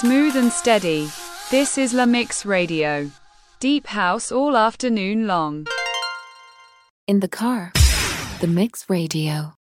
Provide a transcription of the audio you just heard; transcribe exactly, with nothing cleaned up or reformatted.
Smooth and steady. This is La Mix Radio. Deep house all afternoon long. In the car. The Mix Radio.